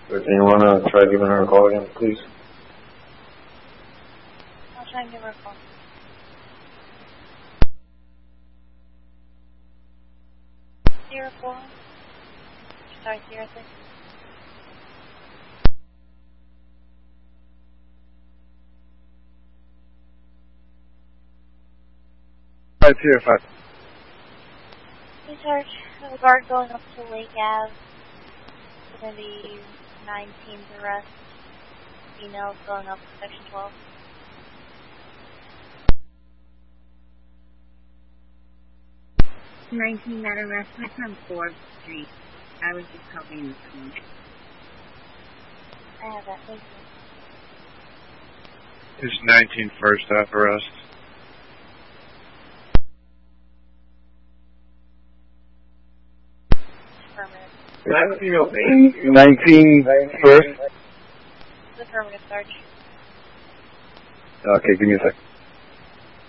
Do you want to try giving her a call again, please? I'll try and give her a call. Sierra 4. Sorry, Sierra 6. Sierra 5. Hey, Sarge. There's a guard going up to Lake Ave. It's going to be 19th arrest. Females going up to Section 12. 19 that arrest was on 4th Street. I was just helping the school. I have that. Thank you. It's 19 first half arrest. Affirmative. 19 first? Affirmative, Sarge. Okay, give me a sec.